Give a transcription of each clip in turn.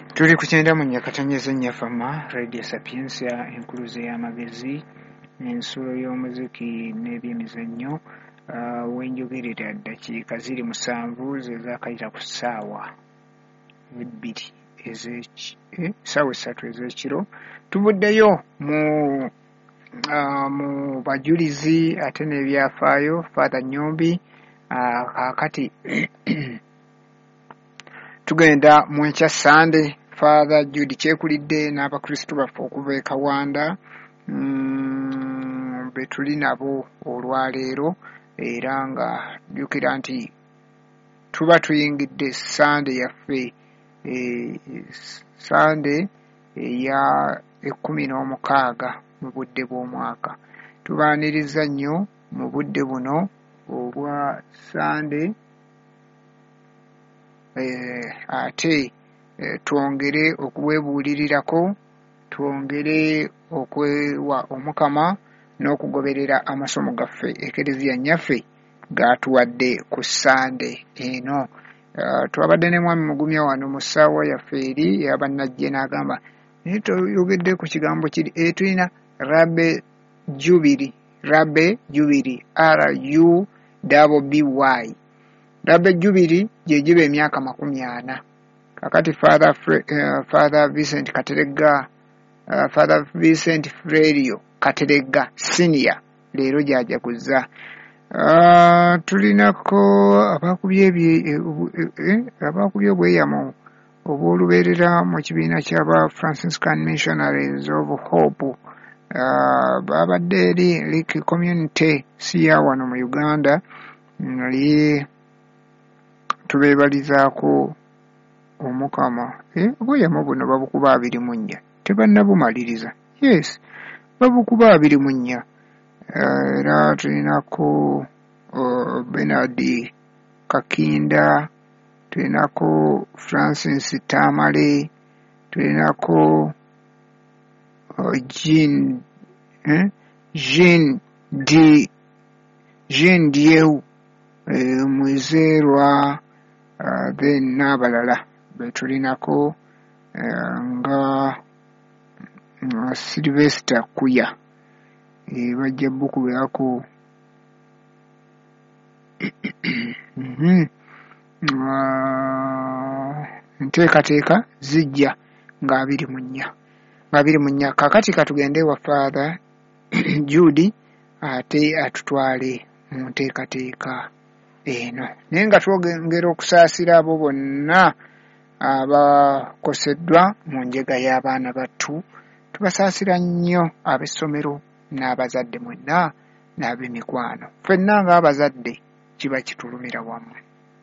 Tuli ku kyenda mu Nyakatanyeze Nyafama Radio Sapiensia enkuluze y'amagezi n'ensulo y'omuziki n'ebyemizannyo wenjogerera ddakiika ziri 7 ze zaakayita ku ssaawa 2 ssaawa 3 ez'ekiro. Tuvuddeyo mu bajulizi ate n'ebyafaayo Father Nyombi. Kaakati tugenda mu enkya Sande Father Jude Kyekulidde n'abakristo baffe okuva e Kawanda be tuli nabo olwaleero, era nga jjukira nti tuba tuyingidde Sande yaffe Sande eya 16 mu budde bw'omwaka. Tubaaniriza nnyo mu budde buno obwa Sande ate twongere okubwebuulirirako, twongere okwewa Omukama n'okugoberera amasomo gaffe Ekereziya nnyaffe g'atuwadde ku Sande eno. Twabadde ne mwami Mugumya wano mu ssaawa yaffe eri eyabannajje n'agamba naye toyogedde ku kigambo kiri tulina Rabbe Jubiri RUBBY. Rabbe Jubiri gye giba emyaka 40. Kakati Father Vincent Kateregga Father Vincent Frerio Kateregga Senior leero gy'ajaguza. Tulinako abakubye obweyamo obw'olubeerera mu kibiina ky'aba Franciscan Missionaries of Hope. Babadde eri Lake Community siya wano mu Uganda. Naye tubeebalizaako Omukama. Obweyamo buno babukuba 24 tebannabumaliriza. Yes, babukuba 24. Era tulinako Bernard Kakinda, tulinako Francis Tamale, tulinako Jean Dieu Mwizerwa, then n'abalala betulinako nga Sylvester Kuya bajja bukubirako nteekateeka zijja nga 24. Kaakati katugende wa Father Judy ate atutwale mu nteekateeka eno. Naye nga twongera okusaasira abo bonna abakoseddwa mu njega y'abaana battu. Tubasaasira nnyo ab'essomero n'abazadde mwenna n'ab'emikwano. Ffenna ng'abazadde kiba kitulumira wamu.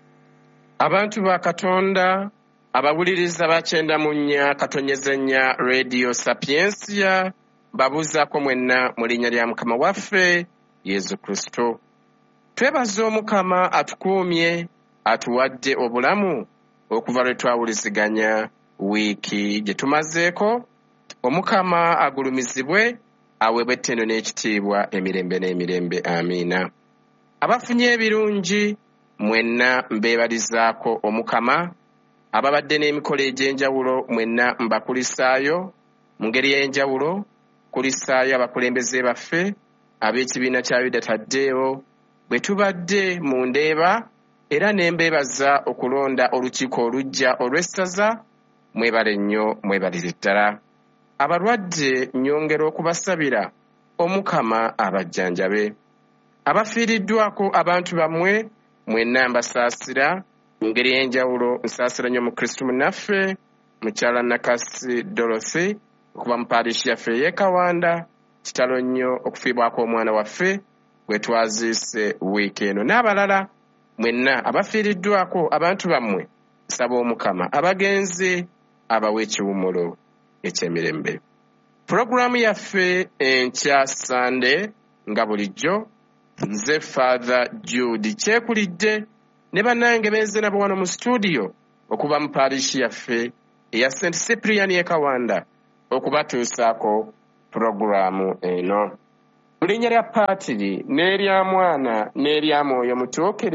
Abantu ba Katonda abawuliriza ba 94 Katonyeze nnya Radio Sapiensia babuzaako mwenna mu linnya lya Mukama waffe Yesu Kristo. Twebaza Omukama atukuumye atuwadde obulamu okuva lwe twawuliziganya wiiki gye tumazeeko. Omukama agulumizibwe, aweebwe ettendo n'ekitiibwa emirembe n'emirembe. Amiina. Abafunye ebirungi mwenna mbeebalizaako Omukama. Ababadde n'emikolo egy'enjawulo mwenna mbakulisaayo mu ngeri y'enjawulo. Kulisaayo abakulembeze baffe ab'ekibiina kya Yuda Taddeewo bwe tubadde mu ndeeba, era ne mbeebaza okulonda olukiiko olujja olw'essaza. Mwebale nnyo, mwebalire ddala. Abalwadde nnyongera okubasabira Omukama abajjanjabe. Abafiiriddwako abantu bammwe mwenna mbasaasira mu ngeri y'enjawulo. Nsaasira nnyo mu Kristo munnaffe mukyala Nakasi Dorothy okuva mu paarishi yaffe ey'e Kawanda. Kitalo nnyo okufiibwako omwana waffe gwe twaziise wiiki eno, n'abalala mwenna abafiiriddwako abantu bammwe. Nsaba Omukama abagenzi abawa ekiwummulo eky'emirembe. Pulogulaamu yaffe enkya Sande nga bulijjo, nze Father Jude Kyekulidde ne bannange benze nabo wano mu studio okuva mu paarishi yaffe eya St. Cyprian e Kawanda okubatuusaako pulogulaamu eno. Mu linnya lya Paatiri n'erya Mwana n'erya Mwoyo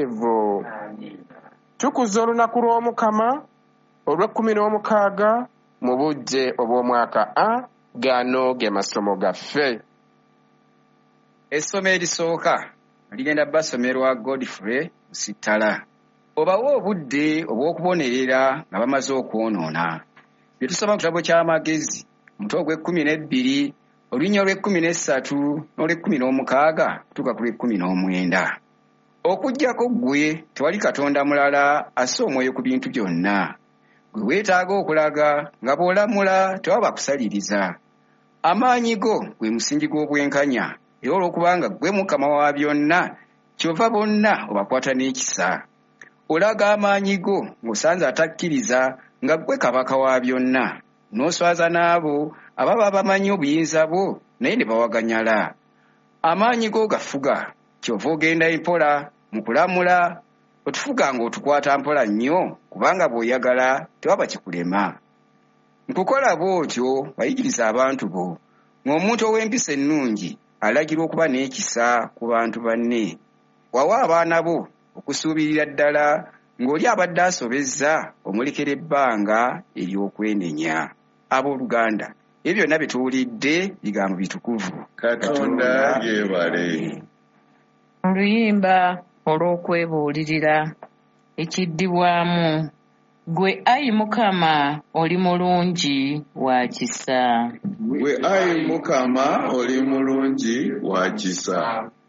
Mutuukirivu. Tukuza olunaku lw'Omukama olw'16 mu budde obw'omwaka A. Gano ge masomo gaffe. Essomo erisooka ligenda basomerwa Godfrey Sitala. Obawo obudde obw'okubonerera nga bamaze okwonoona. Bye tusoma mu kitabo ky'amagezi omutwe ogw'e12 olunya olw'e13 n'olw'e16 kutuuka ku lw'e19. Okuggyako ggwe tewali katonda mulala assa omwoyo ku bintu byonna. Gwe weetaaga okulaga nga bw'olamula tewaba kusaliriza. Amaanyi go gwe musingi gw'obwenkanya era olw'okubanga gwe Mukama wa byonna kyova bonna obakwata n'ekisa. Olaga amaanyi go ng'osanze atakkiriza nga gwe kabaka wa byonna, n'oswaza n'abo ababa bamanyi obuyinza bwo naye ne bawaganyala. Amaanyi go gafuga kyova ogenda empola mu kulamula, otufuga ng'otukwata mpola nnyo kubanga bw'oyagala tewaba kikulema. Mu kukola bw'otyo bayigiriza abantu bo ng'omuntu ow'empisa ennungi alagirwa okuba n'ekisa ku bantu banne. Wawa abaana bo okusuubirira ddala ng'oli abadde asobezza omulekera ebbanga ery'okwenenya. Abooluganda, ebyo byonna bituwulidde bigambo bitukuvu. Katonda yeebale. Oluyimba olw'okwebuulirira ekiddibwamu. Gwe ayi Mukama oli mulungi wa kisa. Gwe ayi Mukama oli mulungi wa kisa.